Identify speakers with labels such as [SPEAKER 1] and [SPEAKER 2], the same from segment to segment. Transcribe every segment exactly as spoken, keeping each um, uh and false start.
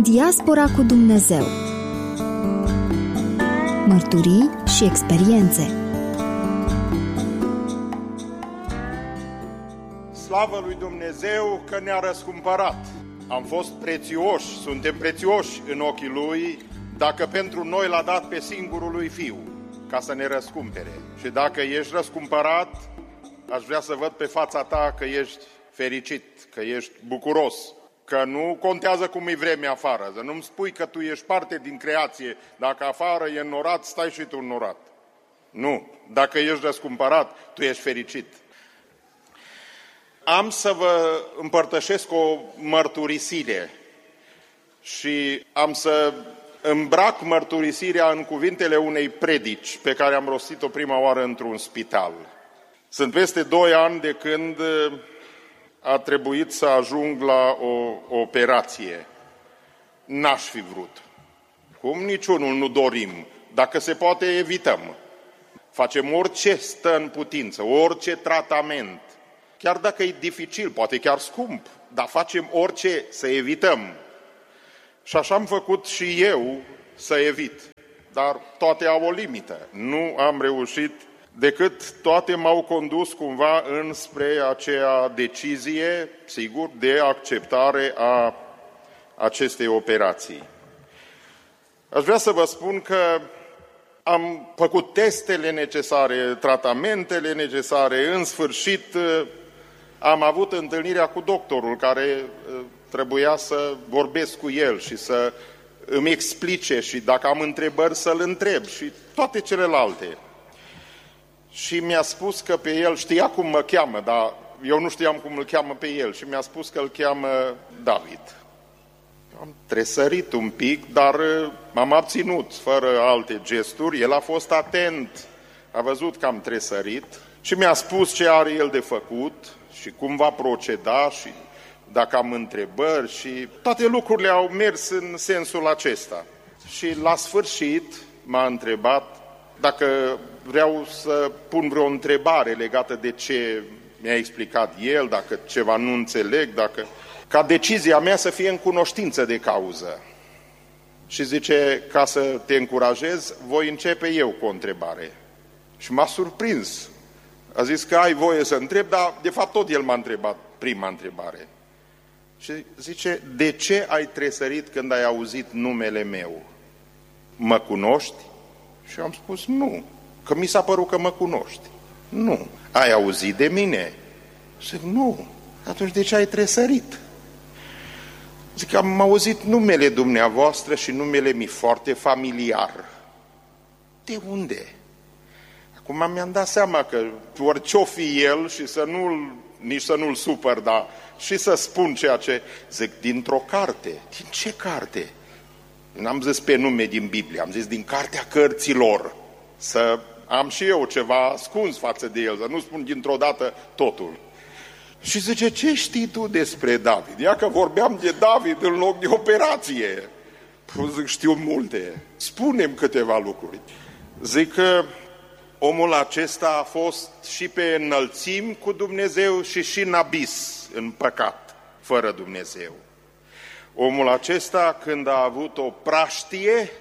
[SPEAKER 1] Diaspora cu Dumnezeu. Mărturii și experiențe.
[SPEAKER 2] Slavă lui Dumnezeu că ne-a răscumpărat. Am fost prețioși, suntem prețioși în ochii Lui, dacă pentru noi l-a dat pe singurul Lui Fiu, ca să ne răscumpere. Și dacă ești răscumpărat, aș vrea să văd pe fața ta că ești fericit, că ești bucuros, că nu contează cum e vremea afară, să nu-mi spui că tu ești parte din creație, dacă afară e înnorat, stai și tu înnorat. Nu, dacă ești răscumpărat, tu ești fericit. Am să vă împărtășesc o mărturisire și am să îmbrac mărturisirea în cuvintele unei predici pe care am rostit-o prima oară într-un spital. Sunt peste doi ani de când a trebuit să ajung la o operație. N-aș fi vrut. Cum niciunul nu dorim. Dacă se poate, evităm. Facem orice stă în putință, orice tratament. Chiar dacă e dificil, poate chiar scump, dar facem orice să evităm. Și așa am făcut și eu să evit. Dar toate au o limită. Nu am reușit decât toate m-au condus cumva înspre aceea decizie, sigur, de acceptare a acestei operații. Aș vrea să vă spun că am făcut testele necesare, tratamentele necesare, în sfârșit am avut întâlnirea cu doctorul care trebuia să vorbesc cu el și să îmi explice și dacă am întrebări să-l întreb și toate celelalte. Și mi-a spus că pe el, știa cum mă cheamă, dar eu nu știam cum îl cheamă pe el și mi-a spus că îl cheamă David. Am tresărit un pic, dar m-am abținut fără alte gesturi. El a fost atent, a văzut că am tresărit și mi-a spus ce are el de făcut și cum va proceda și dacă am întrebări și toate lucrurile au mers în sensul acesta. Și la sfârșit m-a întrebat dacă vreau să pun vreo întrebare legată de ce mi-a explicat el, dacă ceva nu înțeleg, dacă... ca decizia mea să fie în cunoștință de cauză. Și zice, ca să te încurajez, voi începe eu cu o întrebare. Și m-a surprins. A zis că ai voie să întreb, dar de fapt tot el m-a întrebat prima întrebare. Și zice, de ce ai tresărit când ai auzit numele meu? Mă cunoști? Și am spus, nu, că mi s-a părut că mă cunoști. Nu. Ai auzit de mine? Zic, nu. Atunci de ce ai tresărit? Zic, am auzit numele dumneavoastră și numele mi foarte familiar. De unde? Acum mi-am dat seama că orice-o fi el și să nu-l, nici să nu-l supăr, dar și să spun ceea ce... Zic, dintr-o carte. Din ce carte? N-am zis pe nume din Biblie, am zis din cartea cărților. Să am și eu ceva ascuns față de el, să nu spun dintr-o dată totul. Și zice, ce știi tu despre David? Ia că vorbeam de David în loc de operație. Zic, știu multe. Spune-mi câteva lucruri. Zic că omul acesta a fost și pe înălțimi cu Dumnezeu și și în abis, în păcat, fără Dumnezeu. Omul acesta, când a avut o praștie,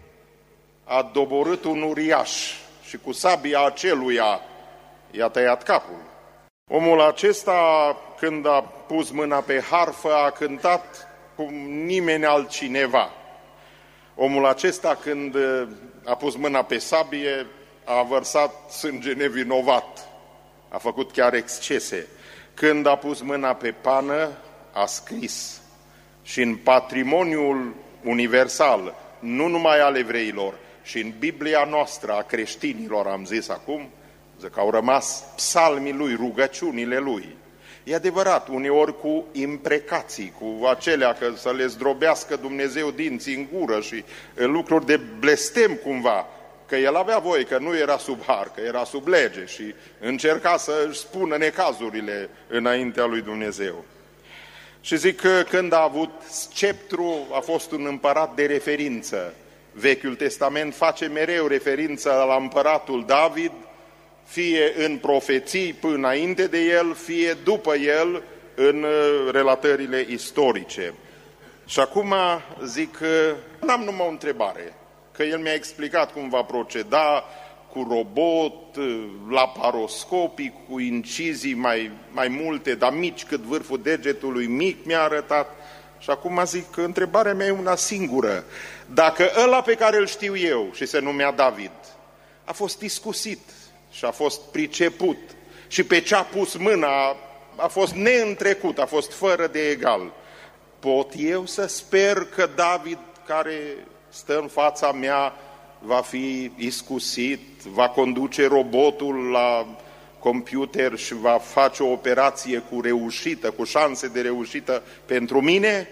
[SPEAKER 2] a doborât un uriaș și cu sabia aceluia i-a tăiat capul. Omul acesta, când a pus mâna pe harfă, a cântat cum nimeni altcineva. Omul acesta, când a pus mâna pe sabie, a vărsat sânge nevinovat. A făcut chiar excese. Când a pus mâna pe pană, a scris. Și în patrimoniul universal, nu numai al evreilor, și în Biblia noastră a creștinilor, am zis acum, că au rămas psalmii lui, rugăciunile lui. E adevărat, uneori cu imprecații, cu acelea că să le zdrobească Dumnezeu dinții în gură și lucruri de blestem cumva, că el avea voie, că nu era sub har, că era sub lege și încerca să își spună necazurile înaintea lui Dumnezeu. Și zic că când a avut sceptru, a fost un împărat de referință. Vechiul Testament face mereu referință la împăratul David, fie în profeții până înainte de el, fie după el în relatările istorice. Și acum zic că n-am numai o întrebare, că el mi-a explicat cum va proceda cu robot, laparoscopii, cu incizii mai, mai multe, dar mici cât vârful degetului, mic mi-a arătat. Și acum zic că întrebarea mea e una singură. Dacă ăla pe care îl știu eu, și se numea David, a fost iscusit și a fost priceput și pe ce a pus mâna a fost neîntrecut, a fost fără de egal, pot eu să sper că David, care stă în fața mea, va fi iscusit, va conduce robotul la computer și va face o operație cu reușită, cu șanse de reușită pentru mine?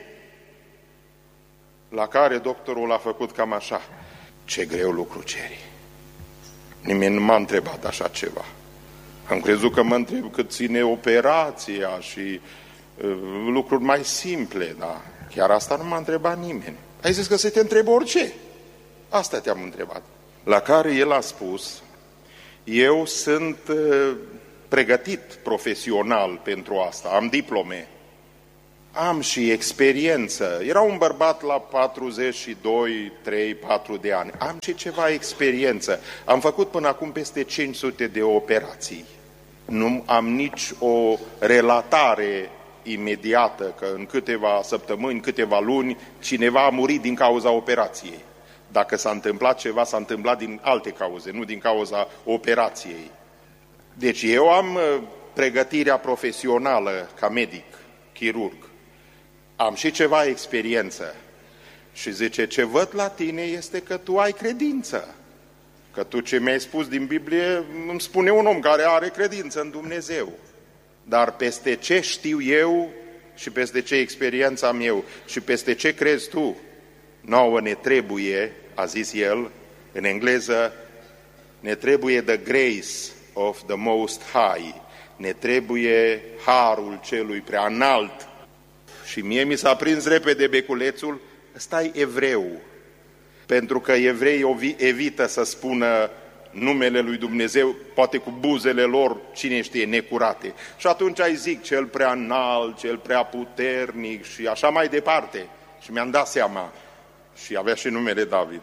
[SPEAKER 2] La care doctorul a făcut cam așa: ce greu lucru ceri. Nimeni nu m-a întrebat așa ceva. Am crezut că mă întreb cât ține operația și uh, lucruri mai simple, dar chiar asta nu m-a întrebat nimeni. Ai zis că să te întreb orice. Asta te-am întrebat. La care el a spus: eu sunt uh, pregătit profesional pentru asta, am diplome, am și experiență. Era un bărbat la patruzeci și doi, trei, patru de ani. Am și ceva experiență. Am făcut până acum peste cinci sute de operații. Nu am nici o relatare imediată că în câteva săptămâni, câteva luni, cineva a murit din cauza operației. Dacă s-a întâmplat ceva, s-a întâmplat din alte cauze, nu din cauza operației. Deci eu am pregătirea profesională ca medic, chirurg. Am și ceva experiență. Și zice, ce văd la tine este că tu ai credință. Că tu ce mi-ai spus din Biblie îmi spune un om care are credință în Dumnezeu. Dar peste ce știu eu și peste ce experiență am eu și peste ce crezi tu, nouă ne trebuie, a zis el în engleză, ne trebuie the grace of the Most High, ne trebuie harul celui prea înalt. Și mie mi s-a prins repede beculețul, ăsta-i evreu, pentru că evreii evită să spună numele lui Dumnezeu, poate cu buzele lor, cine știe, necurate. Și atunci ai zic cel prea înalt, cel prea puternic și așa mai departe. Și mi-am dat seama. Și avea și numele David.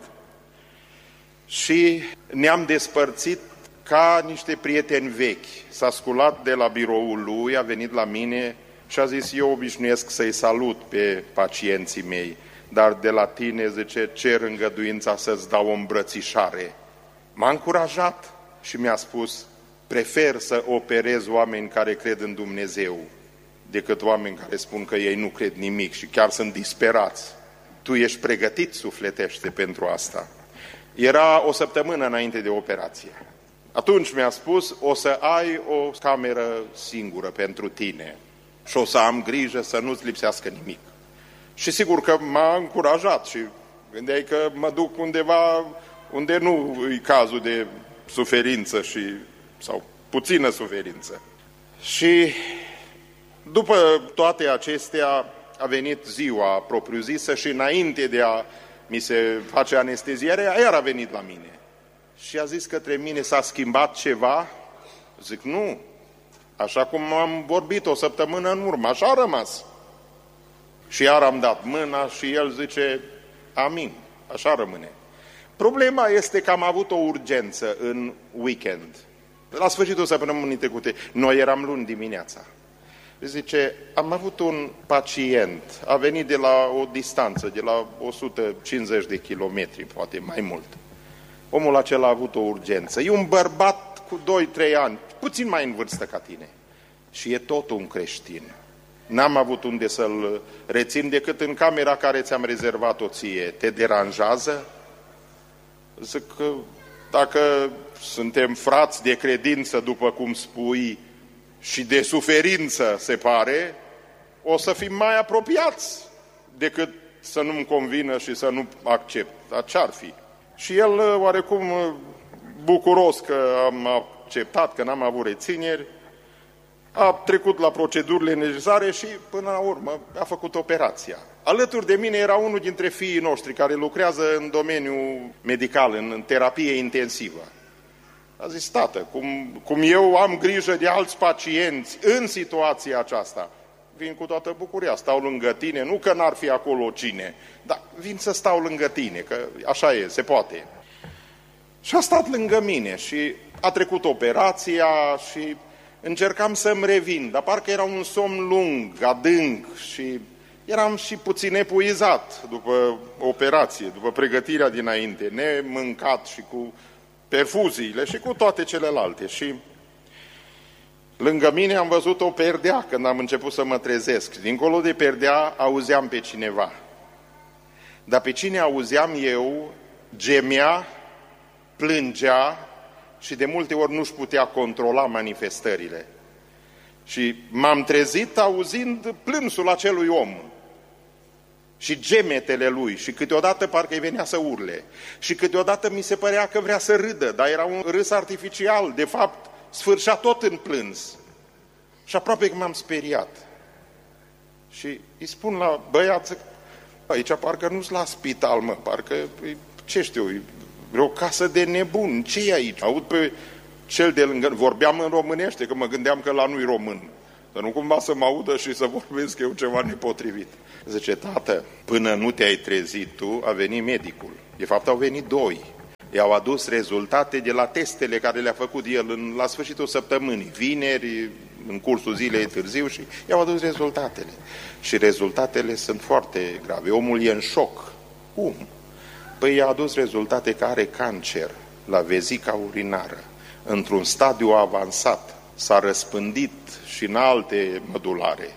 [SPEAKER 2] Și ne-am despărțit ca niște prieteni vechi. S-a sculat de la biroul lui, a venit la mine și a zis, eu obișnuiesc să-i salut pe pacienții mei, dar de la tine, zice, cer îngăduința să-ți dau o îmbrățișare. M-a încurajat și mi-a spus, prefer să operez oameni care cred în Dumnezeu decât oameni care spun că ei nu cred nimic și chiar sunt disperați. Tu ești pregătit sufletește pentru asta. Era o săptămână înainte de operație. Atunci mi-a spus, o să ai o cameră singură pentru tine și o să am grijă să nu-ți lipsească nimic. Și sigur că m-a încurajat și gândeai că mă duc undeva unde nu e cazul de suferință și, sau puțină suferință. Și după toate acestea a venit ziua propriu-zisă și înainte de a mi se face anesteziarea, iar a venit la mine. Și a zis către mine, s-a schimbat ceva? Zic, nu. Așa cum am vorbit o săptămână în urmă, așa a rămas. Și iar am dat mâna și el zice, amin, așa rămâne. Problema este că am avut o urgență în weekend. La sfârșitul săptămânii trecute, noi eram luni dimineața. Zice, am avut un pacient, a venit de la o distanță, de la o sută cincizeci de kilometri, poate mai mult. Omul acela a avut o urgență. E un bărbat cu doi trei ani, puțin mai în vârstă ca tine. Și e tot un creștin. N-am avut unde să-l rețin decât în camera care ți-am rezervat-o ție. Te deranjează? Zic că dacă suntem frați de credință, după cum spui, și de suferință, se pare, o să fim mai apropiați decât să nu-mi convină și să nu accept. Dar ce-ar fi? Și el, oarecum bucuros că am acceptat, că n-am avut rețineri, a trecut la procedurile necesare și, până la urmă, a făcut operația. Alături de mine era unul dintre fiii noștri care lucrează în domeniul medical, în terapie intensivă. A zis, tată, cum, cum eu am grijă de alți pacienți în situația aceasta, vin cu toată bucuria, stau lângă tine, nu că n-ar fi acolo cine, dar vin să stau lângă tine, că așa e, se poate. Și a stat lângă mine și a trecut operația și încercam să-mi revin, dar parcă era un somn lung, adânc și eram și puțin epuizat după operație, după pregătirea dinainte, nemâncat și cu perfuziile și cu toate celelalte. Și lângă mine am văzut o perdea când am început să mă trezesc. Dincolo de perdea auzeam pe cineva. Dar pe cine auzeam eu gemea, plângea și de multe ori nu-și putea controla manifestările. Și m-am trezit auzind plânsul acelui om și gemetele lui și câteodată parcă îi venea să urle și câteodată mi se părea că vrea să râdă, dar era un râs artificial, de fapt sfârșea tot în plâns. Și aproape că m-am speriat. Și îi spun la băiat, aici parcă nu-s la spital, mă, parcă, ce știu, e vreo casă de nebuni, ce e aici? Aud pe cel de lângă, vorbeam în românește, că mă gândeam că la nu-i român. Să nu cumva să mă audă și să vorbesc eu ceva nepotrivit. Zice, tată, până nu te-ai trezit tu, a venit medicul. De fapt, au venit doi. I-au adus rezultate de la testele care le-a făcut el în, la sfârșitul săptămânii, vineri, în cursul zilei târziu și i-au adus rezultatele. Și rezultatele sunt foarte grave. Omul e în șoc. Cum? Păi i-a adus rezultate că are cancer la vezica urinară, într-un stadiu avansat. S-a răspândit și în alte mădulare.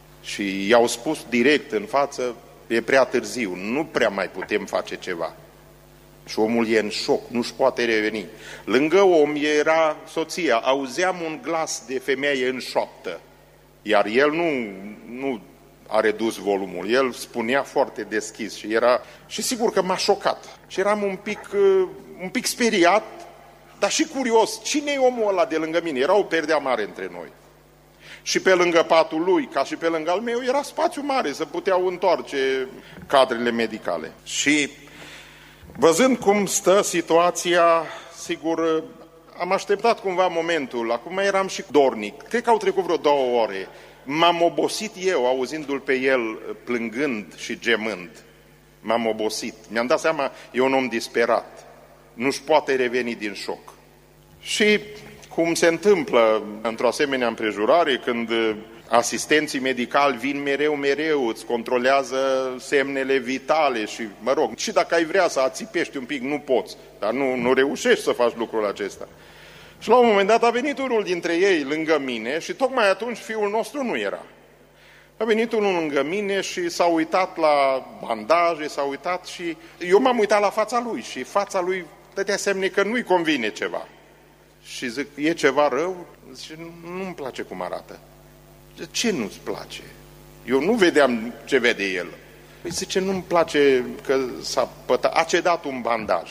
[SPEAKER 2] Și i-au spus direct în față, e prea târziu, nu prea mai putem face ceva. Și omul e în șoc, nu-și poate reveni. Lângă om era soția, auzeam un glas de femeie în șoaptă, iar el nu, nu a redus volumul, el spunea foarte deschis și era, și sigur că m-a șocat. Și eram un pic, un pic speriat, dar și curios, cine e omul ăla de lângă mine? Era o perdea mare între noi. Și pe lângă patul lui, ca și pe lângă al meu, era spațiu mare, să puteau întoarce cadrele medicale. Și văzând cum stă situația, sigur, am așteptat cumva momentul, acum eram și dornic. Cred că au trecut vreo două ore. M-am obosit eu, auzindu-l pe el plângând și gemând. M-am obosit. Mi-am dat seama, e un om disperat. Nu-și poate reveni din șoc. Și cum se întâmplă într-o asemenea împrejurare, când asistenții medicali vin mereu, mereu, îți controlează semnele vitale și, mă rog, și dacă ai vrea să ațipești un pic, nu poți, dar nu, nu reușești să faci lucrul acesta. Și la un moment dat a venit unul dintre ei lângă mine și tocmai atunci fiul nostru nu era. A venit unul lângă mine și s-a uitat la bandaje, s-a uitat și eu m-am uitat la fața lui și fața lui dădea semne că nu-i convine ceva. Și zic, e ceva rău? Zice, nu-mi place cum arată. Zice, ce nu-ți place? Eu nu vedeam ce vede el. Păi zice, nu-mi place că s-a pătat, a cedat un bandaj.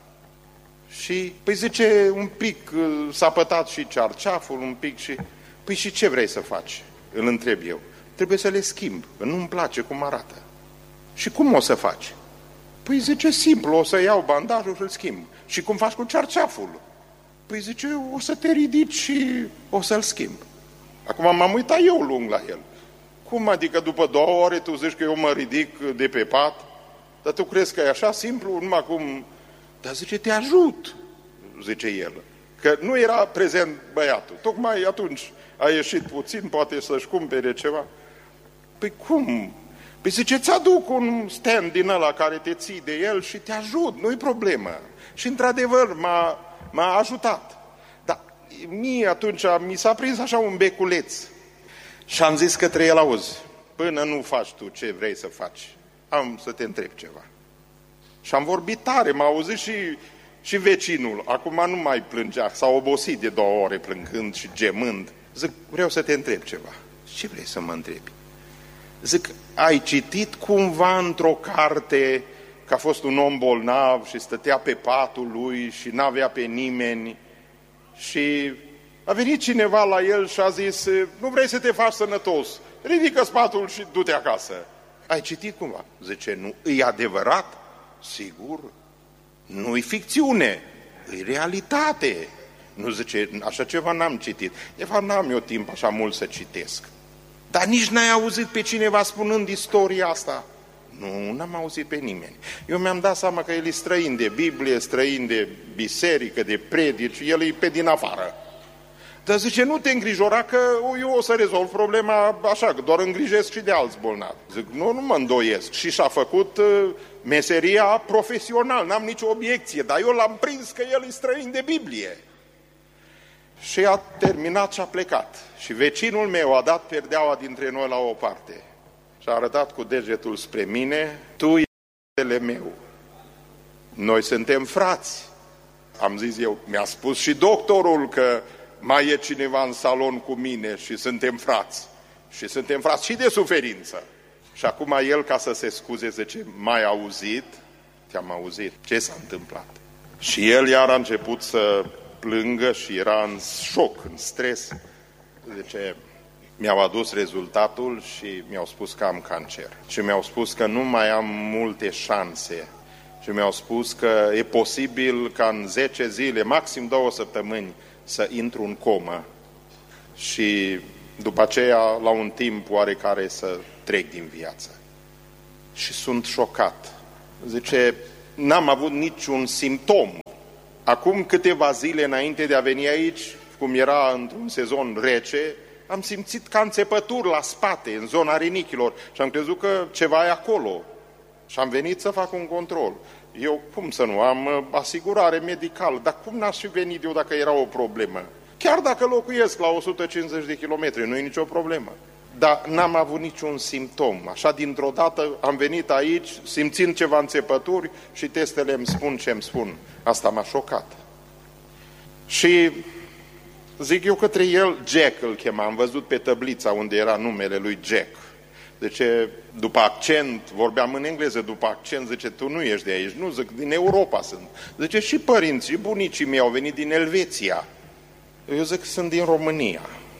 [SPEAKER 2] Și, păi zice, un pic s-a pătat și cearceaful, un pic și... Păi și ce vrei să faci? Îl întreb eu. Trebuie să le schimb, că nu-mi place cum arată. Și cum o să faci? Păi zice, simplu, o să iau bandajul și îl schimb. Și cum faci cu cearceaful? Păi zice, o să te ridici și o să-l schimb. Acum m-am uitat eu lung la el. Cum adică după două ore tu zici că eu mă ridic de pe pat? Dar tu crezi că e așa simplu? Numai cum... Dar zice, te ajut, zice el. Că nu era prezent băiatul. Tocmai atunci a ieșit puțin, poate să-și cumpere ceva. Păi cum? Păi zice, ți-aduc un stand din ăla care te ții de el și te ajut, nu-i problemă. Și într-adevăr m-a, m-a ajutat. Dar mie atunci mi s-a prins așa un beculeț. Și am zis către el, auzi, până nu faci tu ce vrei să faci, am să te întreb ceva. Și am vorbit tare, m-a auzit și, și vecinul. Acum nu mai plângea, s-a obosit de două ore plângând și gemând. Zic, vreau să te întreb ceva. Ce vrei să mă întrebi? Zic, ai citit cumva într-o carte că a fost un om bolnav și stătea pe patul lui și n-avea pe nimeni și a venit cineva la el și a zis, nu vrei să te faci sănătos, ridică spatul și du-te acasă. Ai citit cumva? Zice, nu, e adevărat? Sigur, nu-i ficțiune, e realitate. Nu zice, așa ceva n-am citit. De fapt, n-am eu timp așa mult să citesc. Dar nici n-ai auzit pe cineva spunând istoria asta? Nu, n-am auzit pe nimeni. Eu mi-am dat seama că el e străin de Biblie, străin de biserică, de predici, el e pe din afară. Dar zice, nu te îngrijora că eu o să rezolv problema așa, că doar îngrijesc și de alți bolnavi. Zic, nu, nu mă îndoiesc. Și și-a făcut uh, meseria profesional, n-am nicio obiecție, dar eu l-am prins că el e străin de Biblie. Și a terminat și a plecat. Și vecinul meu a dat perdeaua dintre noi la o parte. Și a arătat cu degetul spre mine, tu ești fratele meu. Noi suntem frați. Am zis eu, mi-a spus și doctorul că mai e cineva în salon cu mine și suntem frați. Și suntem frați și de suferință. Și acum el, ca să se scuze, zice, m-ai auzit? Te-am auzit. Ce s-a întâmplat? Și el iar a început să plângă și era în șoc, în stres. Zice, mi-au adus rezultatul și mi-au spus că am cancer. Și mi-au spus că nu mai am multe șanse. Și mi-au spus că e posibil ca în zece zile, maxim două săptămâni, să intru în comă. Și după aceea, la un timp oarecare, să trec din viață. Și sunt șocat. Zice, n-am avut niciun simptom. Acum câteva zile înainte de a veni aici, cum era într-un sezon rece, am simțit ca înțepături la spate, în zona rinichilor, și am crezut că ceva e acolo. Și am venit să fac un control. Eu, cum să nu, am asigurare medicală, dar cum n-aș fi venit eu dacă era o problemă? Chiar dacă locuiesc la o sută cincizeci de kilometri, nu e nicio problemă. Dar n-am avut niciun simptom. Așa, dintr-o dată am venit aici, simțind ceva înțepături și testele îmi spun ce îmi spun. Asta m-a șocat. Și zic eu către el, Jack îl chema, am văzut pe tablița unde era numele lui Jack. Zice, după accent, vorbeam în engleză, după accent, zice, tu nu ești de aici, nu, zic, din Europa sunt. Zice, și părinții, bunicii mei au venit din Elveția. Eu zic, sunt din România.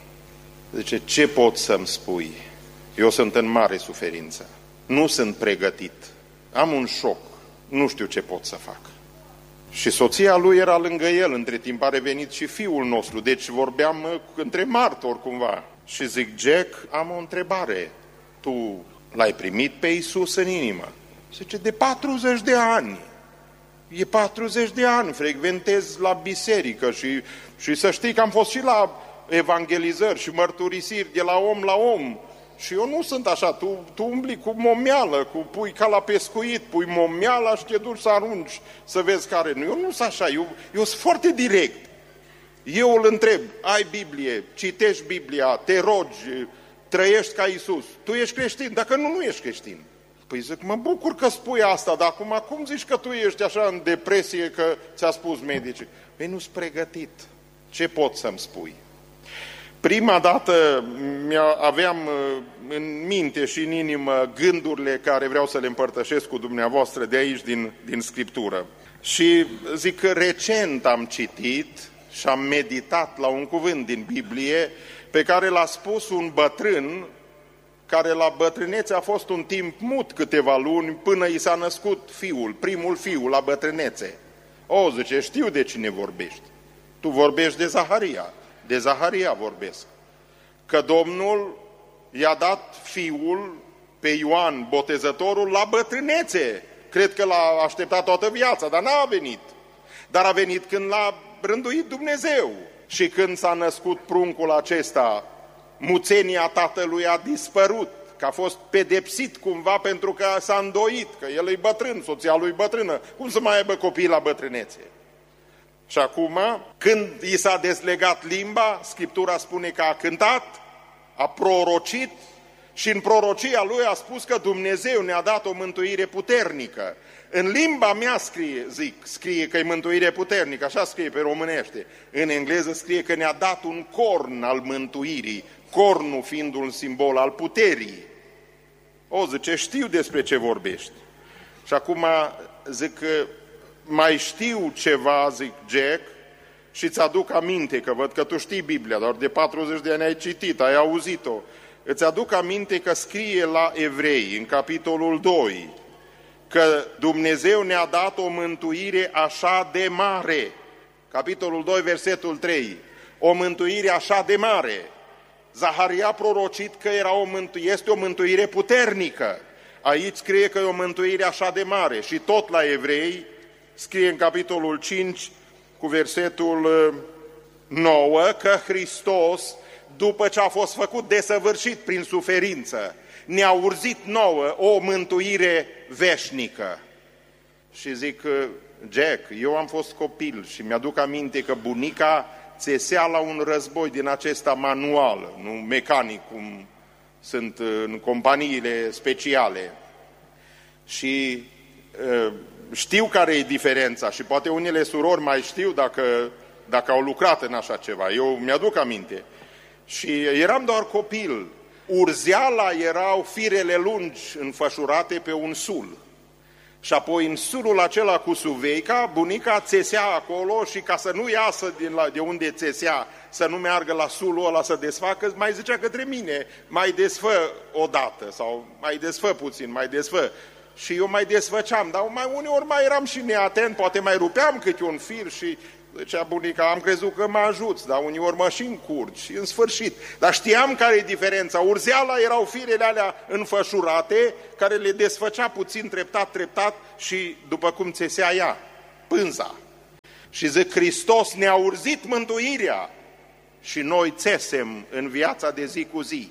[SPEAKER 2] Zice, ce pot să-mi spui? Eu sunt în mare suferință. Nu sunt pregătit. Am un șoc. Nu știu ce pot să fac. Și soția lui era lângă el. Între timp a revenit și fiul nostru. Deci vorbeam între martori cumva. Și zic, Jack, am o întrebare. Tu l-ai primit pe Iisus în inimă? Zice, de patruzeci de ani. E patruzeci de ani, frecventez la biserică și, și să știi că am fost și la evangelizări și mărturisiri de la om la om. Și eu nu sunt așa, tu, tu umbli cu momeală, cu pui ca la pescuit, pui momeala și te duci să arunci, să vezi care nu. Eu nu sunt așa, eu, eu sunt foarte direct. Eu îl întreb, ai Biblie, citești Biblia, te rogi, trăiești ca Iisus. Tu ești creștin, dacă nu, nu ești creștin. Păi zic, mă bucur că spui asta, dar acum cum zici că tu ești așa în depresie că ți-a spus medicii? Păi nu-s pregătit. Ce pot să-mi spui? Prima dată aveam în minte și în inimă gândurile care vreau să le împărtășesc cu dumneavoastră de aici, din, din Scriptură. Și zic că recent am citit și am meditat la un cuvânt din Biblie pe care l-a spus un bătrân care la bătrânețe a fost un timp mut câteva luni până i s-a născut fiul, primul fiu la bătrânețe. O, zice, știu de cine vorbești. Tu vorbești de Zaharia. De Zaharia vorbesc. Că Domnul i-a dat fiul pe Ioan Botezătorul la bătrânețe. Cred că l-a așteptat toată viața, dar n-a venit. Dar a venit când l-a rânduit Dumnezeu. Și când s-a născut pruncul acesta, muțenia tatălui a dispărut, că a fost pedepsit cumva pentru că s-a îndoit, că el e bătrân, soția lui bătrână. Cum să mai aibă copii la bătrânețe? Și acum, când i s-a dezlegat limba, Scriptura spune că a cântat, a prorocit și în prorocia lui a spus că Dumnezeu ne-a dat o mântuire puternică. În limba mea scrie, zic, scrie că e mântuire puternică, așa scrie pe românește. În engleză scrie că ne-a dat un corn al mântuirii, cornul fiind un simbol al puterii. O, zice, știu despre ce vorbești. Și acum zic că mai știu ceva, zic, Jack, și îți aduc aminte, că văd că tu știi Biblia, doar de patruzeci de ani ai citit, ai auzit-o. Îți aduc aminte că scrie la Evrei, în capitolul doi, că Dumnezeu ne-a dat o mântuire așa de mare. Capitolul doi, versetul trei. O mântuire așa de mare. Zaharia a prorocit că era o mântu- este o mântuire puternică. Aici scrie că e o mântuire așa de mare și tot la Evrei scrie în capitolul cinci cu versetul nouă că Hristos, după ce a fost făcut desăvârșit prin suferință, ne-a urzit nouă o mântuire veșnică. Și zic, Jack, eu am fost copil și mi-aduc aminte că bunica țesea la un război din acesta manual, nu mecanic, cum sunt în companiile speciale. Și uh, știu care e diferența și poate unele surori mai știu dacă, dacă au lucrat în așa ceva. Eu mi-aduc aminte. Și eram doar copil. Urzeala erau firele lungi înfășurate pe un sul. Și apoi în sulul acela cu suveica, bunica țesea acolo și ca să nu iasă din la, de unde țesea, să nu meargă la sulul ăla să desfacă, mai zicea către mine, mai desfă odată sau mai desfă puțin, mai desfă. Și eu mai desfăceam, dar mai uneori mai eram și neatent, poate mai rupeam câte un fir și zicea bunica, am crezut că mă ajuți, dar uneori mă și încurci și în sfârșit. Dar știam care e diferența. Urzeala erau firele alea înfășurate, care le desfăcea puțin treptat, treptat și după cum țesea ea, pânza. Și zic, Hristos ne-a urzit mântuirea și noi țesem în viața de zi cu zi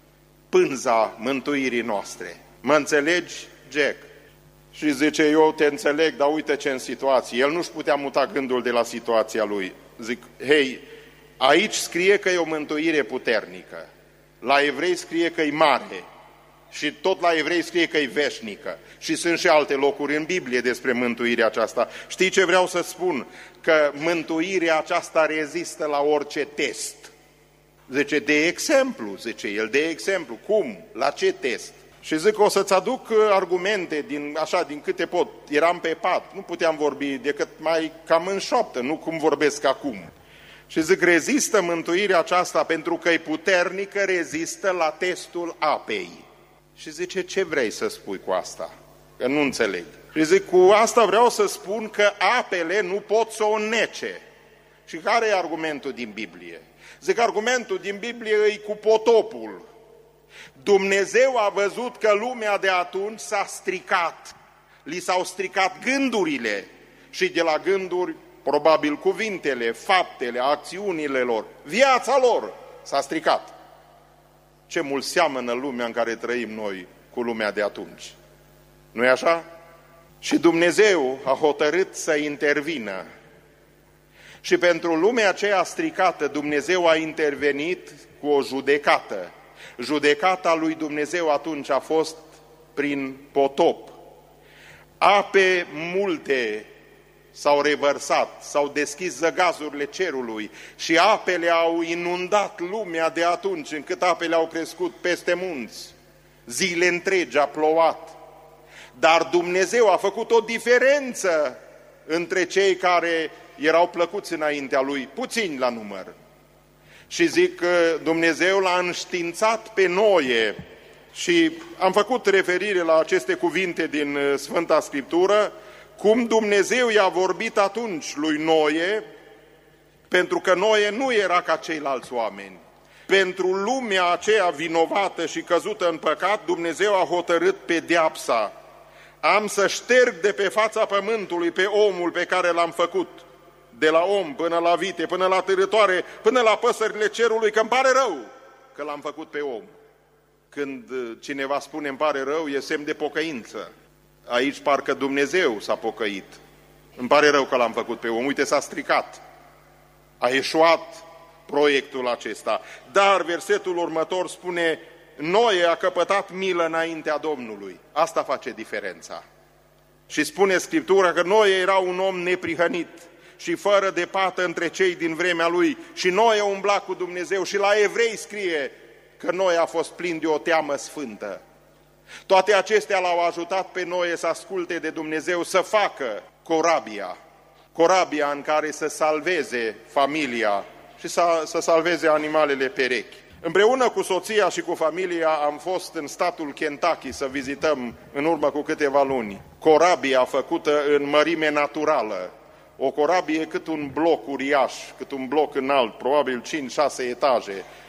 [SPEAKER 2] pânza mântuirii noastre. Mă înțelegi, Jack? Și zice, eu te înțeleg, dar uite ce în situație. El nu-și putea muta gândul de la situația lui. Zic, hei, aici scrie că e o mântuire puternică. La Evrei scrie că e mare. Și tot la Evrei scrie că e veșnică. Și sunt și alte locuri în Biblie despre mântuirea aceasta. Știi ce vreau să spun? Că mântuirea aceasta rezistă la orice test. Zice, de exemplu, zice el, de exemplu. Cum? La ce test? Și zic, o să-ți aduc argumente, din, așa, din câte pot. Eram pe pat, nu puteam vorbi decât mai cam în șoaptă, nu cum vorbesc acum. Și zic, rezistă mântuirea aceasta pentru că e puternică, rezistă la testul apei. Și zice, ce vrei să spui cu asta? Că nu înțeleg. Și zic, cu asta vreau să spun că apele nu pot să o nece. Și care e argumentul din Biblie? Zic, argumentul din Biblie e cu potopul. Dumnezeu a văzut că lumea de atunci s-a stricat, li s-au stricat gândurile și de la gânduri, probabil cuvintele, faptele, acțiunile lor, viața lor s-a stricat. Ce mult seamănă lumea în care trăim noi cu lumea de atunci. Nu-i așa? Și Dumnezeu a hotărât să intervină. Și pentru lumea aceea stricată, Dumnezeu a intervenit cu o judecată. Judecata lui Dumnezeu atunci a fost prin potop. Ape multe s-au revărsat, s-au deschis zăgazurile cerului și apele au inundat lumea de atunci, încât apele au crescut peste munți. Zile întregi a plouat. Dar Dumnezeu a făcut o diferență între cei care erau plăcuți înaintea Lui, puțini la număr. Și zic că Dumnezeu l-a înștiințat pe Noe și am făcut referire la aceste cuvinte din Sfânta Scriptură, cum Dumnezeu i-a vorbit atunci lui Noe, pentru că Noe nu era ca ceilalți oameni. Pentru lumea aceea vinovată și căzută în păcat, Dumnezeu a hotărât pedeapsa. Am să șterg de pe fața pământului pe omul pe care l-am făcut, de la om până la vite, până la târătoare, până la păsările cerului, că îmi pare rău că l-am făcut pe om. Când cineva spune îmi pare rău, e semn de pocăință. Aici parcă Dumnezeu s-a pocăit. Îmi pare rău că l-am făcut pe om, uite s-a stricat. A eșuat proiectul acesta. Dar versetul următor spune, Noe a căpătat milă înaintea Domnului. Asta face diferența. Și spune Scriptura că Noe era un om neprihănit și fără de pată între cei din vremea lui. Și Noe umbla cu Dumnezeu și la Evrei scrie că Noe a fost plin de o teamă sfântă. Toate acestea l-au ajutat pe Noe să asculte de Dumnezeu, să facă corabia. Corabia în care să salveze familia și să, să salveze animalele perechi. Împreună cu soția și cu familia am fost în statul Kentucky să vizităm în urmă cu câteva luni. Corabia făcută în mărime naturală. O corabie cât un bloc uriaș, cât un bloc înalt, probabil cinci șase etaje,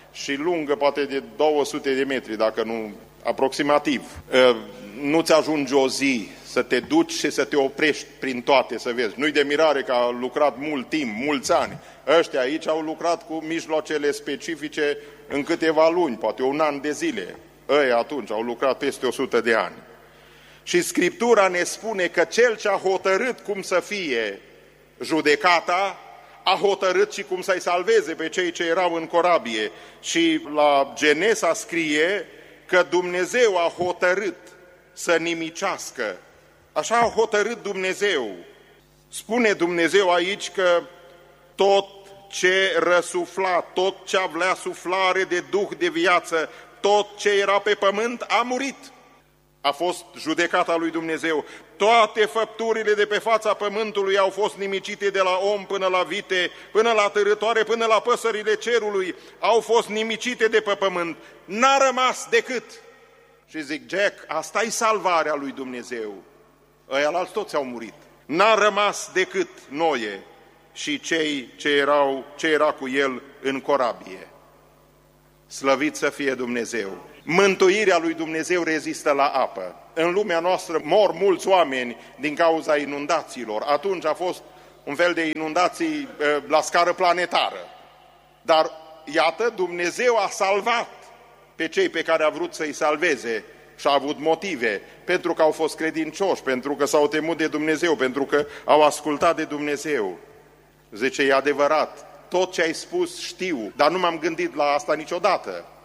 [SPEAKER 2] și lungă poate de două sute de metri, dacă nu aproximativ. Nu-ți ajunge o zi să te duci și să te oprești prin toate, să vezi. Nu-i de mirare că a lucrat mult timp, mulți ani. Ăștia aici au lucrat cu mijloacele specifice în câteva luni, poate un an de zile. Ei atunci au lucrat peste o sută de ani. Și Scriptura ne spune că Cel ce a hotărât cum să fie judecata, a hotărât și cum să-i salveze pe cei ce erau în corabie. Și la Genesa scrie că Dumnezeu a hotărât să nimicească. Așa a hotărât Dumnezeu. Spune Dumnezeu aici că tot ce răsufla, tot ce avea suflare de duh de viață, tot ce era pe pământ a murit. A fost judecata lui Dumnezeu. Toate făpturile de pe fața pământului au fost nimicite, de la om până la vite, până la târătoare, până la păsările cerului, au fost nimicite de pe pământ. N-a rămas decât. Și zic, Jack, asta e salvarea lui Dumnezeu. Ăia toți au murit. N-a rămas decât Noe și cei ce, erau, ce era cu el în corabie. Slăvit să fie Dumnezeu! Mântuirea lui Dumnezeu rezistă la apă. În lumea noastră mor mulți oameni din cauza inundațiilor. Atunci a fost un fel de inundații la scară planetară. Dar iată, Dumnezeu a salvat pe cei pe care a vrut să-i salveze și a avut motive, pentru că au fost credincioși, pentru că s-au temut de Dumnezeu, pentru că au ascultat de Dumnezeu. Zice, e adevărat, tot ce ai spus știu, dar nu m-am gândit la asta niciodată.